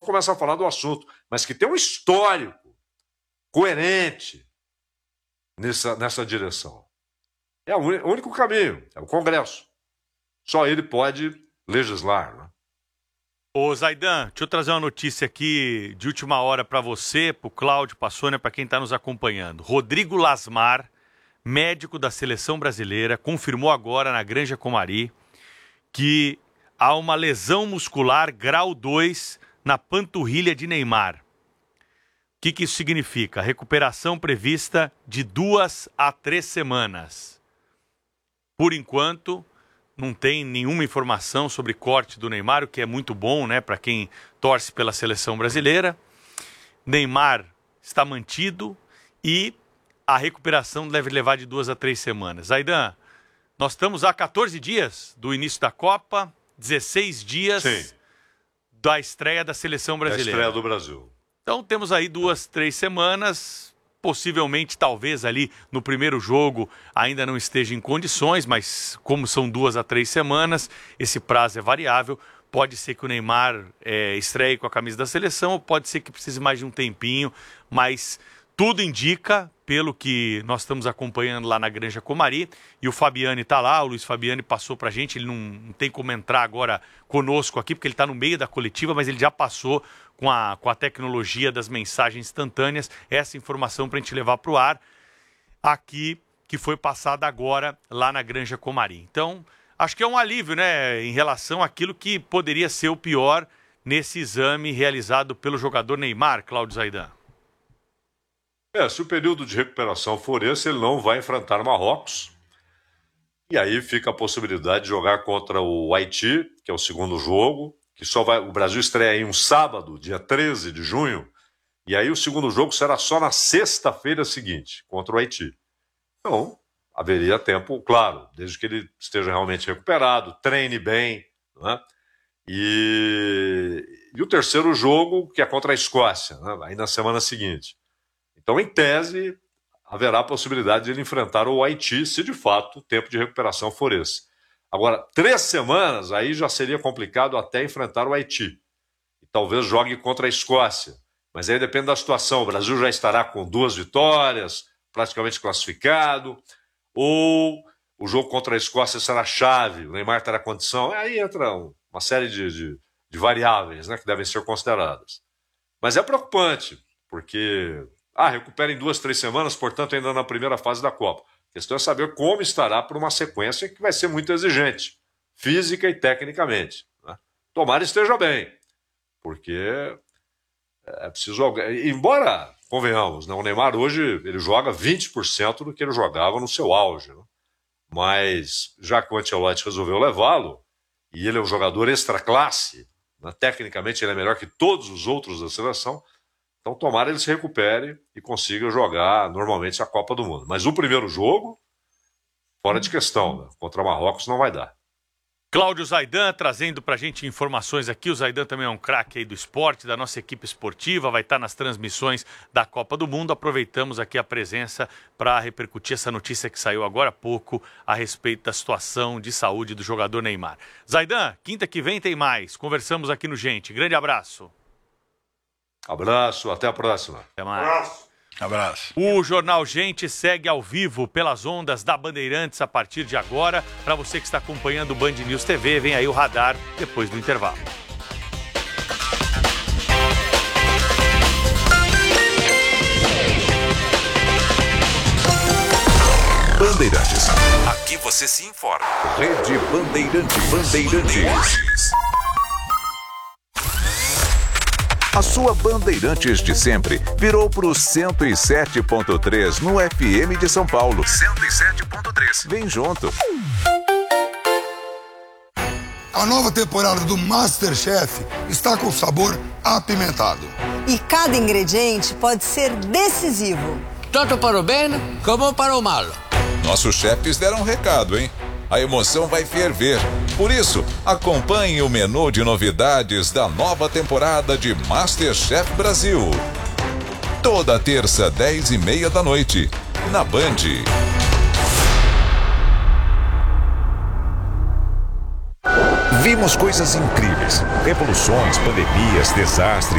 começa a falar do assunto, mas que tem um histórico coerente nessa direção. É o único caminho, é o Congresso. Só ele pode legislar, né? Ô Zaidan, deixa eu trazer uma notícia aqui de última hora para você, para o Cláudio, para a Sônia, para quem está nos acompanhando. Rodrigo Lasmar, médico da Seleção Brasileira, confirmou agora na Granja Comari que há uma lesão muscular grau 2 na panturrilha de Neymar. O que isso significa? Recuperação prevista de 2 a 3 semanas. Por enquanto, não tem nenhuma informação sobre corte do Neymar, o que é muito bom, né, para quem torce pela Seleção Brasileira. Neymar está mantido e a recuperação deve levar de 2 a 3 semanas. Zaidan, nós estamos há 14 dias do início da Copa, 16 dias Sim. da estreia da Seleção Brasileira. Da estreia do Brasil. Então temos aí 2, 3 semanas, possivelmente, talvez ali no primeiro jogo ainda não esteja em condições, mas como são 2 a 3 semanas, esse prazo é variável. Pode ser que o Neymar estreie com a camisa da seleção, ou pode ser que precise mais de um tempinho, mas tudo indica, pelo que nós estamos acompanhando lá na Granja Comari, e o Fabiani está lá, o Luiz Fabiani passou para a gente, ele não tem como entrar agora conosco aqui, porque ele está no meio da coletiva, mas ele já passou com a tecnologia das mensagens instantâneas, essa informação para a gente levar para o ar, aqui, que foi passada agora lá na Granja Comari. Então, acho que é um alívio, né, em relação àquilo que poderia ser o pior nesse exame realizado pelo jogador Neymar, Cláudio Zaidan. Se o período de recuperação for esse, ele não vai enfrentar Marrocos. E aí fica a possibilidade de jogar contra o Haiti, que é o segundo jogo, que o Brasil estreia em um sábado, dia 13 de junho, e aí o segundo jogo será só na sexta-feira seguinte, contra o Haiti. Então, haveria tempo, claro, desde que ele esteja realmente recuperado, treine bem, né? E o terceiro jogo, que é contra a Escócia, né? Aí na semana seguinte. Então, em tese, haverá a possibilidade de ele enfrentar o Haiti, se de fato o tempo de recuperação for esse. Agora, 3 semanas, aí já seria complicado até enfrentar o Haiti. E talvez jogue contra a Escócia. Mas aí depende da situação. O Brasil já estará com 2 vitórias, praticamente classificado, ou o jogo contra a Escócia será chave, o Neymar terá condição. Aí entra uma série de variáveis, né, que devem ser consideradas. Mas é preocupante, porque... recupera em 2, 3 semanas, portanto, ainda na primeira fase da Copa. A questão é saber como estará para uma sequência que vai ser muito exigente, física e tecnicamente, né? Tomara esteja bem, porque é preciso... Embora, convenhamos, né, o Neymar hoje ele joga 20% do que ele jogava no seu auge, né? Mas já que o Ancelotti resolveu levá-lo, e ele é um jogador extra classe, né, tecnicamente ele é melhor que todos os outros da seleção. Então, tomara ele se recupere e consiga jogar normalmente a Copa do Mundo. Mas o primeiro jogo, fora de questão, né? Contra Marrocos não vai dar. Cláudio Zaidan trazendo pra gente informações aqui. O Zaidan também é um craque aí do esporte, da nossa equipe esportiva, vai estar nas transmissões da Copa do Mundo. Aproveitamos aqui a presença para repercutir essa notícia que saiu agora há pouco a respeito da situação de saúde do jogador Neymar. Zaidan, quinta que vem tem mais. Conversamos aqui no Gente. Grande abraço. Abraço, até a próxima. Até mais. Abraço. O Jornal Gente segue ao vivo pelas ondas da Bandeirantes a partir de agora. Para você que está acompanhando o Band News TV, vem aí o radar depois do intervalo. Bandeirantes. Aqui você se informa. Rede Bandeirantes. A sua Bandeirantes de sempre virou pro 107.3 no FM de São Paulo. 107.3. Vem junto. A nova temporada do MasterChef está com sabor apimentado. E cada ingrediente pode ser decisivo. Tanto para o bem como para o mal. Nossos chefes deram um recado, hein? A emoção vai ferver. Por isso, acompanhe o menu de novidades da nova temporada de MasterChef Brasil. Toda terça, 10h30 da noite, na Band. Vimos coisas incríveis, revoluções, pandemias, desastres.